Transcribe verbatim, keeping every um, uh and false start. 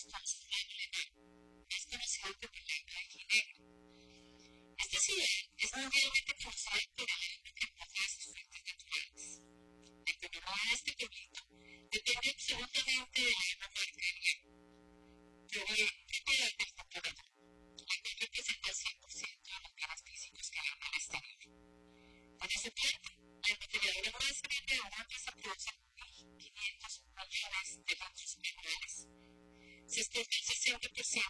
Stonks es conocido como la caja negra. Este acidez es mundialmente causada por el envenenamiento de sus fuentes naturales. La economía de este pueblito depende absolutamente de la